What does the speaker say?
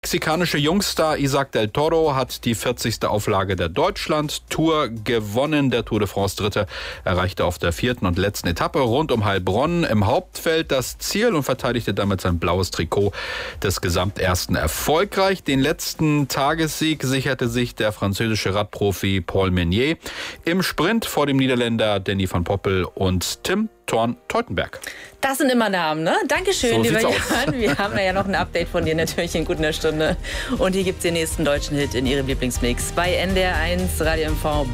Mexikanische Jungstar Isaac del Toro hat die 40. Auflage der Deutschland-Tour gewonnen. Der Tour de France Dritte erreichte auf der 4. und letzten Etappe rund um Heilbronn im Hauptfeld das Ziel und verteidigte damit sein blaues Trikot des Gesamtersten erfolgreich. Den letzten Tagessieg sicherte sich der französische Radprofi Paul Meunier im Sprint vor dem Niederländer Danny van Poppel und Tim Thorn-Teutenberg. Das sind immer Namen, ne? Dankeschön, so lieber Jan. Wir haben ja noch ein Update von dir natürlich in guter Stunde. Und hier gibt es den nächsten deutschen Hit in Ihrem Lieblingsmix bei NDR1 Radio MV.